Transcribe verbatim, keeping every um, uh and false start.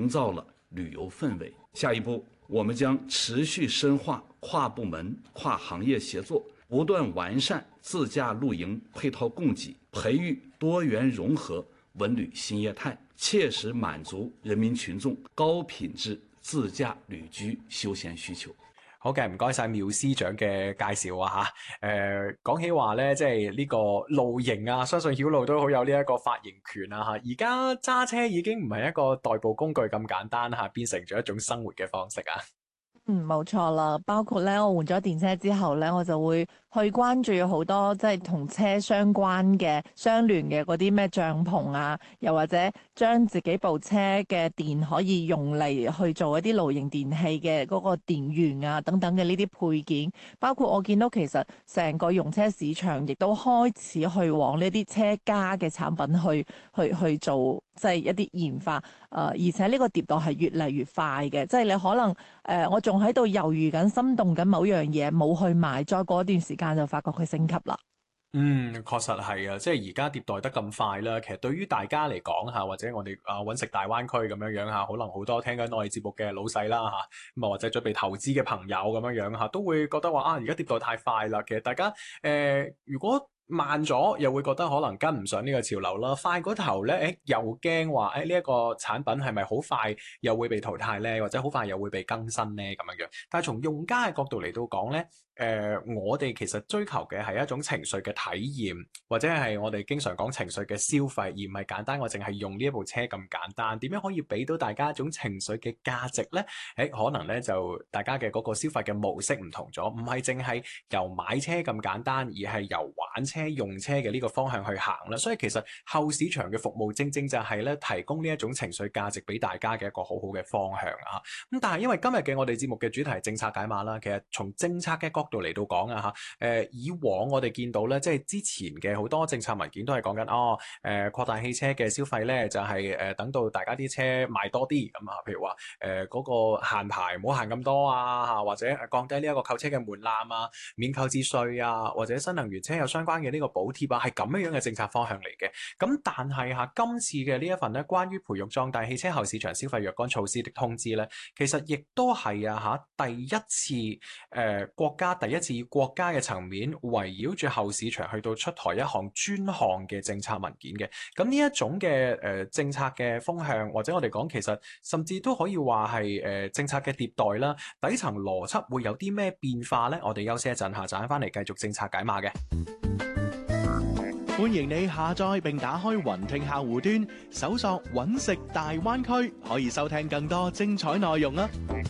營造了旅遊氛圍。下一步，我們將持續深化跨部門、跨行業協作，不斷完善自駕露營配套供給，培育多元融合文旅新業態，切實滿足人民群眾高品質自駕旅居休閒需求。 好嘅，唔該晒繆司長嘅介紹啊吓。誒、呃，講起話咧，即係呢個露營啊，相信曉露都好有呢一個發言權啊吓。而家揸車已經唔係一個代步工具咁簡單吓，變成咗一種生活嘅方式啊。 嗯，冇錯啦，包括咧，我換咗電車之後咧，我就會去關注好多即係同車相關嘅相聯嘅嗰啲咩帳篷啊，又或者將自己部車嘅電可以用嚟去做一啲露營電器嘅嗰個電源啊等等嘅呢啲配件，包括我見到其實成個用車市場亦都開始去往呢啲車家嘅產品去去去做即係一啲研發，誒、呃、而且呢個迭代係越嚟越快嘅，即係你可能誒、呃、我仲喺度猶豫緊、心動緊某樣嘢冇去買，再過一段時間就發覺佢升級啦。 嗯，確實係啊，即係而家迭代得咁快啦。其實對於大家嚟講吓，或者我哋啊揾食大灣區咁樣樣吓，可能好多聽緊我哋節目嘅老細啦吓，咁啊或者準備投資嘅朋友咁樣樣吓，都會覺得話啊，而家迭代太快啦。其實大家誒、呃，如果慢咗又會覺得可能跟唔上呢個潮流啦，快嗰頭咧，誒又驚話誒呢一個產品係咪好快又會被淘汰咧，或者好快又會被更新咧咁樣樣。但係從用家嘅角度嚟到講咧，誒、呃、我哋其實追求嘅係一種情緒嘅體驗，或者係我哋經常講情緒嘅消費，而唔係簡單我淨係用呢一部車咁簡單。點樣可以俾到大家一種情緒嘅價值咧？誒可能咧就大家嘅嗰個消費嘅模式唔同咗，唔係淨係由買車咁簡單，而係由玩車用車嘅呢個方向去行啦，所以其實後市場嘅服務正正就係咧提供呢一種情緒價值俾大家嘅一個好好嘅方向啊。咁但係因為今日嘅我哋節目嘅主題係政策解碼啦，其實從政策嘅角度嚟到講啊吓，誒以往我哋見到咧，即係之前嘅好多政策文件都係講緊哦，誒擴大汽車嘅消費咧，就係誒等到大家啲車賣多啲咁啊，譬如話誒嗰個限牌唔好限咁多啊吓，或者降低呢一個購車嘅門檻啊，免購置稅啊，或者新能源車有相關嘅呢個補貼啊，係咁樣樣嘅政策方向嚟嘅。咁但係吓今次嘅呢一份咧，關於培育壯大汽車後市場消費若干措施的通知咧，其實亦都係啊吓第一次誒、呃、國家第一次以國家嘅層面圍繞住後市場去到出台一項專項嘅政策文件嘅。咁呢一種嘅誒、呃、政策嘅風向，或者我哋講其實甚至都可以話係誒政策嘅迭代啦。底層邏輯會有啲咩變化咧？我哋休息一陣，下陣翻嚟繼續政策解碼嘅。 歡迎你下載並打開雲聽客戶端，搜索揾食大灣區，可以收聽更多精彩內容啊！